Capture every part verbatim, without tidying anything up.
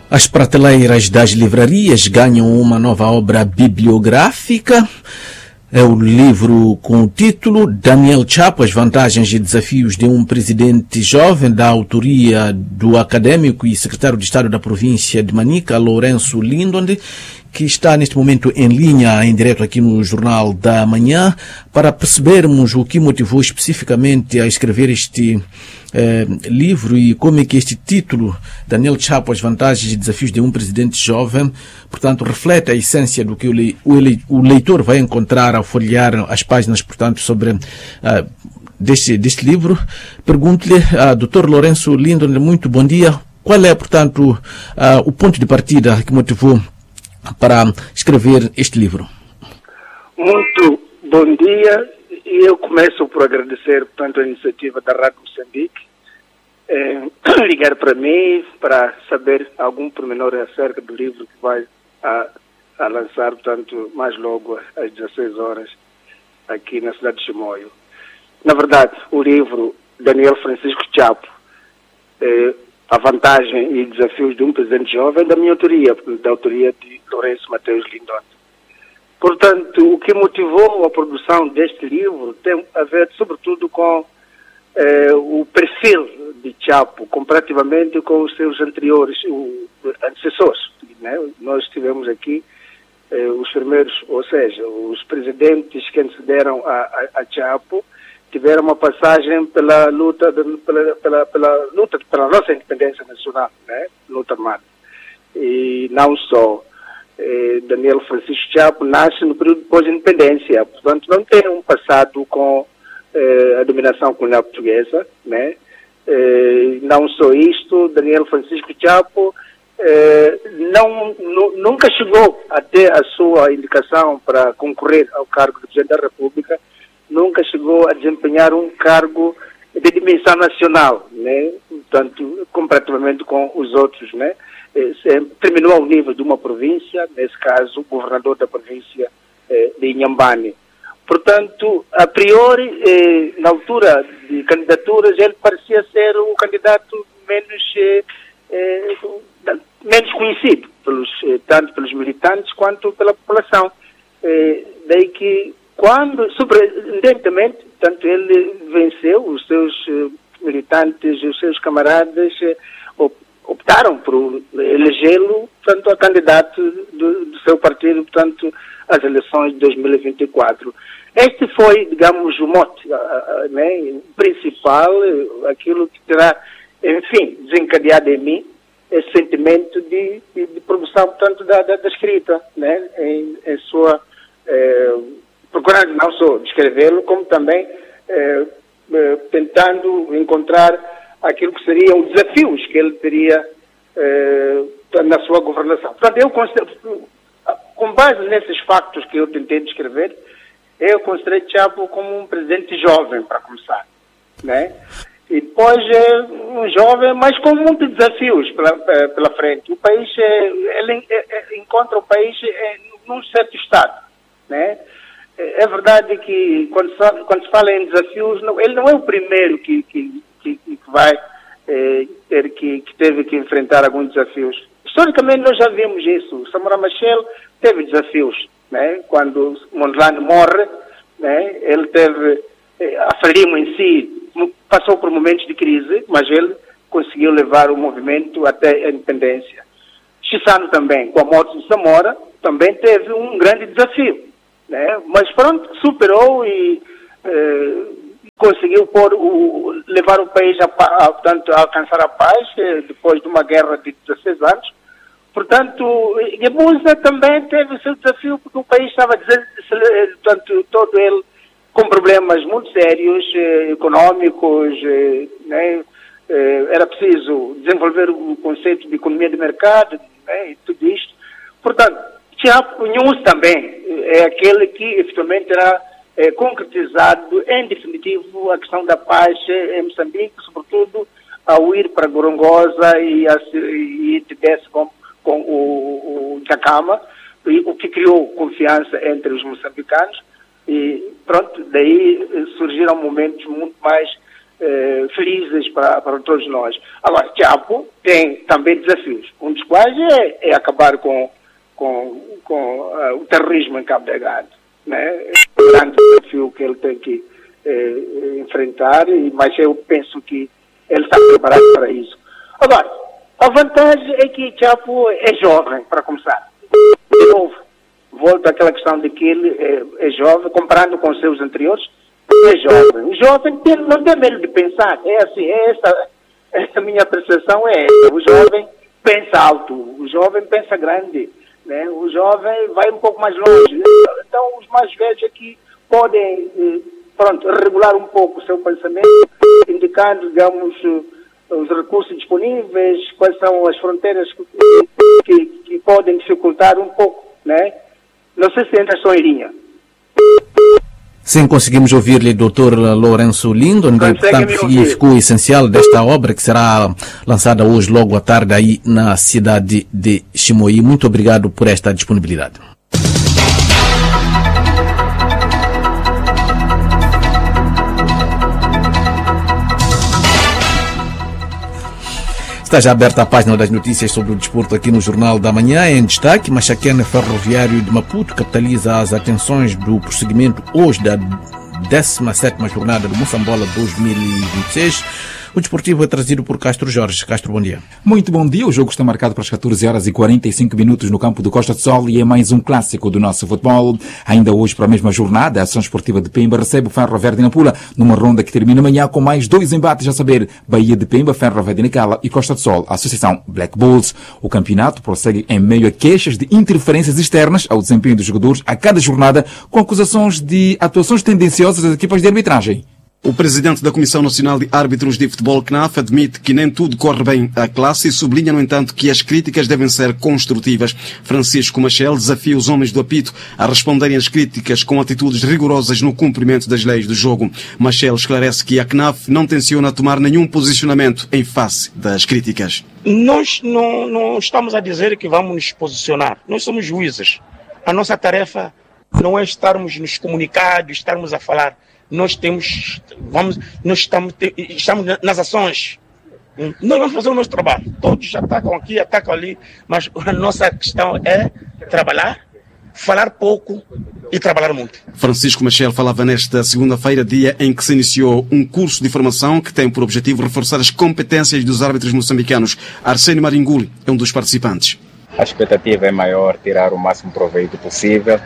As prateleiras das livrarias ganham uma nova obra bibliográfica. É o livro com o título Daniel Chapo, as vantagens e desafios de um presidente jovem, da autoria do académico e secretário de Estado da província de Manica, Lourenço Lindonde, que está neste momento em linha, em direto aqui no Jornal da Manhã, para percebermos o que motivou especificamente a escrever este eh, livro e como é que este título, Daniel Chapo, as vantagens e desafios de um presidente jovem, portanto, reflete a essência do que o, le, o, ele, o leitor vai encontrar ao folhear as páginas, portanto, sobre uh, deste, deste livro. Pergunto-lhe, uh, doutor Lourenço Lindonde, muito bom dia. Qual é, portanto, uh, o ponto de partida que motivou para escrever este livro? Muito bom dia, e eu começo por agradecer, portanto, a iniciativa da Rádio Moçambique, eh, ligar para mim para saber algum pormenor acerca do livro que vai a, a lançar, portanto, mais logo às dezesseis horas aqui na cidade de Chimoio. Na verdade, o livro Daniel Francisco Chapo, eh, a vantagem e desafios de um presidente jovem, da minha autoria, da autoria de Lourenço Mateus Lindonde. Portanto, o que motivou a produção deste livro tem a ver, sobretudo, com eh, o perfil de Chapo, comparativamente com os seus anteriores, o, antecessores. Né? Nós tivemos aqui eh, os primeiros, ou seja, os presidentes que antecederam a, a, a Chapo, tiveram uma passagem pela luta, de, pela, pela, pela luta pela nossa independência nacional, né? Luta armada. E não só. Eh, Daniel Francisco Chapo nasce no período pós-independência, portanto não tem um passado com eh, a dominação colonial portuguesa, né? Eh, não só isto, Daniel Francisco Chapo eh, não, nunca chegou até a sua indicação para concorrer ao cargo de Presidente da República, nunca chegou a desempenhar um cargo de dimensão nacional, né? Portanto, comparativamente com os outros, né? Eh, terminou ao nível de uma província, nesse caso, o governador da província eh, de Inhambane. Portanto, a priori, eh, na altura de candidaturas, ele parecia ser o candidato menos, eh, eh, menos conhecido, pelos, eh, tanto pelos militantes quanto pela população. Eh, daí que Quando, surpreendentemente, tanto ele venceu, os seus uh, militantes, os seus camaradas uh, optaram por elegê-lo, portanto, a candidato do, do seu partido, portanto, às eleições de dois mil e vinte e quatro. Este foi, digamos, o mote, uh, uh, né, principal, uh, aquilo que terá, enfim, desencadeado em mim esse sentimento de, de, de produção, portanto, da, da, da escrita, né, em, em sua... Uh, procurando não só descrevê-lo, como também eh, eh, tentando encontrar aquilo que seriam os desafios que ele teria eh, na sua governação. Portanto, eu considero, com base nesses factos que eu tentei descrever, eu considerei Chapo como um presidente jovem, para começar, né? E depois é um jovem, mas com muitos desafios pela, pela frente. O país, é, ele é, encontra o país é, num certo estado, né? É verdade que quando se, quando se fala em desafios, não, ele não é o primeiro que, que, que, que vai eh, ter que, que teve que enfrentar alguns desafios. Historicamente nós já vimos isso. Samora Machel teve desafios, né? Quando Mondlane morre, né? Ele teve eh, a Frelimo em si passou por momentos de crise, mas ele conseguiu levar o movimento até a independência. Chissano também, com a morte de Samora, também teve um grande desafio. Né? Mas pronto, superou e eh, conseguiu pôr o, levar o país a, a, portanto, a alcançar a paz eh, depois de uma guerra de dezesseis anos. Portanto, Guebuza também teve o seu desafio porque o país estava, portanto, todo ele com problemas muito sérios, eh, económicos, eh, né? eh, era preciso desenvolver o conceito de economia de mercado, né? E tudo isto. Portanto, Chapo Nunes também é aquele que efetivamente terá é, concretizado em definitivo a questão da paz em Moçambique, sobretudo ao ir para Gorongosa e, a, e entender-se com, com o, o Jacama, o que criou confiança entre os moçambicanos e pronto, daí surgiram momentos muito mais eh, felizes para, para todos nós. Agora, Chapo tem também desafios, um dos quais é, é acabar com, com, com uh, o terrorismo em Cabo Delgado, né? É um grande desafio que ele tem que eh, enfrentar, mas eu penso que ele está preparado para isso. Agora, a vantagem é que Chapo é jovem, para começar. De novo, volto àquela questão de que ele é, é jovem, comparando com os seus anteriores, é jovem. O jovem tem, não tem medo de pensar. É assim, é essa, essa minha percepção é essa. O jovem pensa alto, o jovem pensa grande, né? O jovem vai um pouco mais longe. Então, os mais velhos aqui podem, pronto, regular um pouco o seu pensamento, indicando, digamos, os recursos disponíveis, quais são as fronteiras que, que, que podem dificultar um pouco, né? Não sei se entra só em linha. Sim, conseguimos ouvir-lhe, doutor Lourenço Lindon, portanto, e ficou essencial desta obra que será lançada hoje, logo à tarde, aí na cidade de Chimoio. Muito obrigado por esta disponibilidade. Está já aberta a página das notícias sobre o desporto aqui no Jornal da Manhã. Em destaque, Machaquena Ferroviário de Maputo capitaliza as atenções do prosseguimento hoje da décima sétima jornada do Moçambola dois mil e vinte e seis. O desportivo é trazido por Castro Jorge. Castro, bom dia. Muito bom dia. O jogo está marcado para as catorze horas e quarenta e cinco minutos no campo do Costa do Sol e é mais um clássico do nosso futebol. Ainda hoje, para a mesma jornada, a Ação Esportiva de Pemba recebe o Ferroviário de Nampula numa ronda que termina amanhã com mais dois embates, a saber, Bahia de Pemba, Ferroviário de Nacala e Costa do Sol, a Associação Black Bulls. O campeonato prossegue em meio a queixas de interferências externas ao desempenho dos jogadores a cada jornada, com acusações de atuações tendenciosas das equipas de arbitragem. O presidente da Comissão Nacional de Árbitros de Futebol, C N A F, admite que nem tudo corre bem à classe e sublinha, no entanto, que as críticas devem ser construtivas. Francisco Machel desafia os homens do apito a responderem às críticas com atitudes rigorosas no cumprimento das leis do jogo. Machel esclarece que a C N A F não tenciona tomar nenhum posicionamento em face das críticas. Nós não, não estamos a dizer que vamos nos posicionar. Nós somos juízes. A nossa tarefa não é estarmos nos comunicados, estarmos a falar. Nós temos, vamos, nós estamos, estamos nas ações. Nós vamos fazer o nosso trabalho. Todos atacam aqui, atacam ali, mas a nossa questão é trabalhar, falar pouco e trabalhar muito. Francisco Machel falava nesta segunda-feira, dia em que se iniciou um curso de formação que tem por objetivo reforçar as competências dos árbitros moçambicanos. Arsênio Maringuli é um dos participantes. A expectativa é maior, tirar o máximo proveito possível.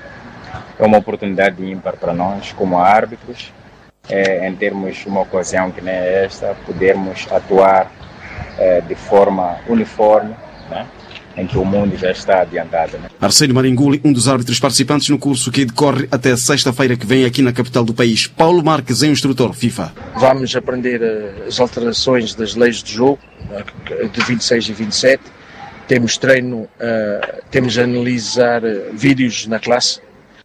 É uma oportunidade ímpar para nós, como árbitros, é, em termos de uma ocasião que nem esta, podermos atuar é, de forma uniforme, né, em que o mundo já está adiantado. Né? Arsênio Maringuli, um dos árbitros participantes no curso que decorre até sexta-feira que vem aqui na capital do país. Paulo Marques é um instrutor FIFA. Vamos aprender as alterações das leis de jogo, de vinte e seis e vinte e sete. Temos treino, uh, temos a analisar uh, vídeos na classe.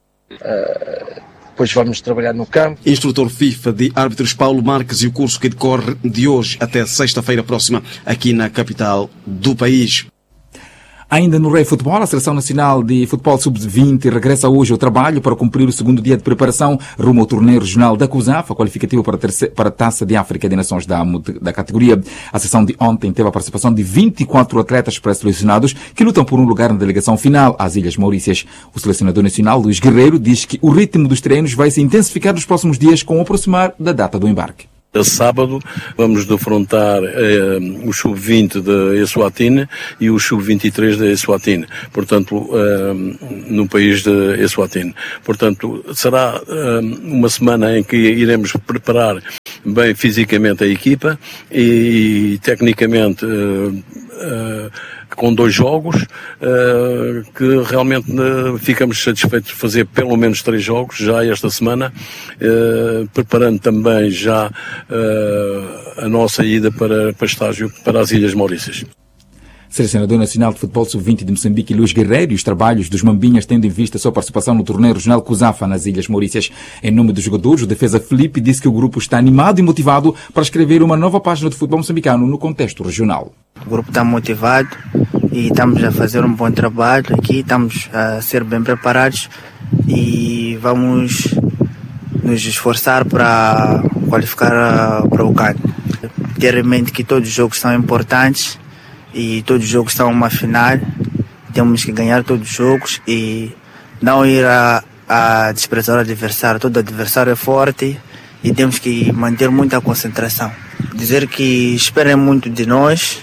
Uh, depois vamos trabalhar no campo. Instrutor FIFA de árbitros Paulo Marques e o curso que decorre de hoje até sexta-feira próxima aqui na capital do país. Ainda no Rei Futebol, a Seleção Nacional de Futebol sub vinte regressa hoje ao trabalho para cumprir o segundo dia de preparação rumo ao torneio regional da CUSAF, a qualificativa para a, terceira, para a Taça de África de Nações da, da categoria. A sessão de ontem teve a participação de vinte e quatro atletas pré-selecionados que lutam por um lugar na delegação final às Ilhas Maurícias. O selecionador nacional, Luís Guerreiro, diz que o ritmo dos treinos vai se intensificar nos próximos dias com o aproximar da data do embarque. Sábado vamos defrontar eh, o sub vinte da Eswatini e o sub vinte e três da Eswatini, portanto, eh, no país de Eswatini. Portanto, será eh, uma semana em que iremos preparar bem fisicamente a equipa e, e tecnicamente eh, eh, com dois jogos, uh, que realmente uh, ficamos satisfeitos de fazer pelo menos três jogos já esta semana, uh, preparando também já uh, a nossa ida para, para estágio para as Ilhas Maurícias. Selecionador Nacional de Futebol sub vinte de Moçambique, Luís Guerreiro, e os trabalhos dos Mambinhas tendo em vista a sua participação no torneio regional CUSAFA nas Ilhas Maurícias. Em nome dos jogadores, o defesa Felipe disse que o grupo está animado e motivado para escrever uma nova página de futebol moçambicano no contexto regional. O grupo está motivado e estamos a fazer um bom trabalho aqui, estamos a ser bem preparados e vamos nos esforçar para qualificar para o C A D. Ter em mente que todos os jogos são importantes e todos os jogos são uma final. Temos que ganhar todos os jogos e não ir a, a desprezar o adversário. Todo adversário é forte e temos que manter muita concentração. Dizer que esperem muito de nós,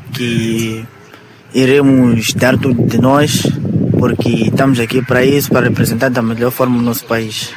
que iremos dar tudo de nós, porque estamos aqui para isso, para representar da melhor forma o nosso país.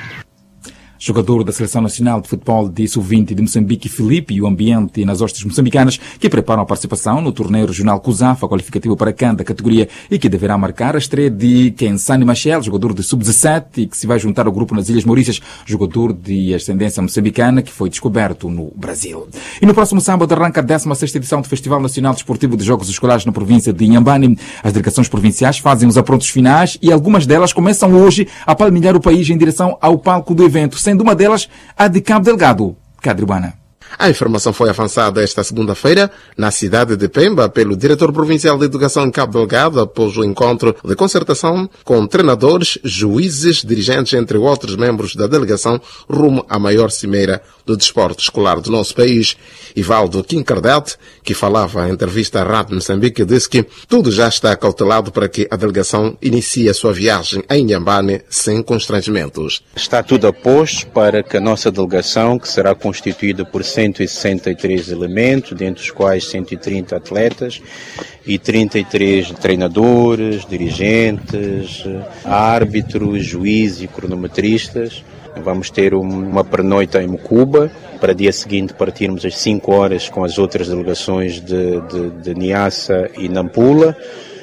Jogador da Seleção Nacional de Futebol de sub vinte de Moçambique, Filipe, e o ambiente nas hostes moçambicanas que preparam a participação no torneio regional CUSAFA, qualificativo para C A N da categoria, e que deverá marcar a estreia de Kensani Machel, jogador de sub dezassete, e que se vai juntar ao grupo nas Ilhas Maurícias, jogador de ascendência moçambicana, que foi descoberto no Brasil. E no próximo sábado arranca a décima sexta edição do Festival Nacional Desportivo de Jogos Escolares na província de Inhambane. As delegações provinciais fazem os aprontos finais e algumas delas começam hoje a palmilhar o país em direção ao palco do evento, sendo uma delas a de Cabo Delgado. Cadribana. A informação foi avançada esta segunda-feira na cidade de Pemba pelo diretor provincial de Educação em Cabo Delgado após o encontro de concertação com treinadores, juízes, dirigentes, entre outros membros da delegação rumo à maior cimeira do desporto escolar do nosso país. Ivaldo Quincardet, que falava em entrevista à Rádio Moçambique, disse que tudo já está cautelado para que a delegação inicie a sua viagem a Inhambane sem constrangimentos. Está tudo a posto para que a nossa delegação, que será constituída por cento e sessenta e três elementos, dentre os quais cento e trinta atletas e trinta e três treinadores, dirigentes, árbitros, juízes e cronometristas. Vamos ter uma pernoita em Mucuba, para dia seguinte partirmos às cinco horas com as outras delegações de, de, de Niassa e Nampula.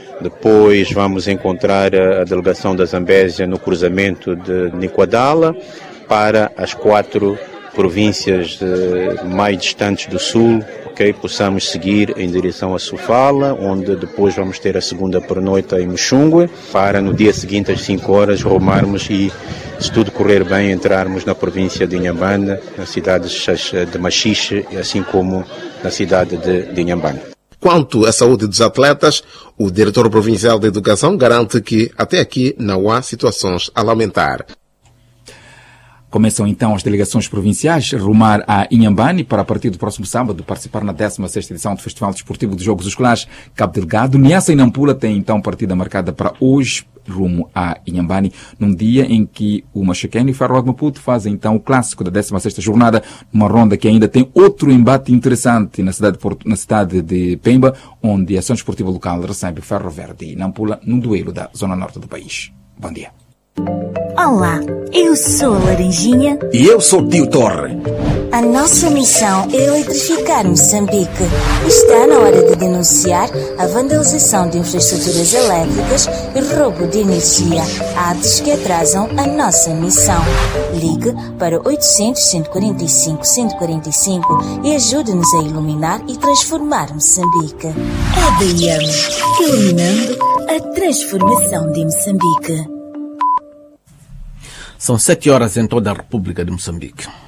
Depois vamos encontrar a, a delegação da Zambésia no cruzamento de Niquadala para as quatro províncias eh, mais distantes do sul, ok, possamos seguir em direção a Sofala, onde depois vamos ter a segunda pernoita em Muxungue, para no dia seguinte às cinco horas rumarmos e, se tudo correr bem, entrarmos na província de Inhambane, na cidade de Machixe, assim como na cidade de, de Inhambane. Quanto à saúde dos atletas, o diretor provincial de Educação garante que até aqui não há situações a lamentar. Começam então as delegações provinciais a rumar a Inhambane para, a partir do próximo sábado, participar na décima sexta edição do Festival Desportivo de Jogos Escolares Cabo Delgado. Niassa e Nampula tem então partida marcada para hoje, rumo a Inhambane, num dia em que o Machaquene e o Ferro de Maputo fazem então o clássico da décima sexta jornada, numa ronda que ainda tem outro embate interessante na cidade de, Porto, na cidade de Pemba, onde a ação desportiva local recebe o Ferro Verde e Nampula num duelo da zona norte do país. Bom dia. Olá, eu sou a Laranjinha. E eu sou Tio Torre. A nossa missão é eletrificar Moçambique. Está na hora de denunciar a vandalização de infraestruturas elétricas e roubo de energia, atos que atrasam a nossa missão. Ligue para oitocentos, cento e quarenta e cinco, cento e quarenta e cinco e ajude-nos a iluminar e transformar Moçambique. A D I M, iluminando a transformação de Moçambique. São sete horas em toda a República de Moçambique.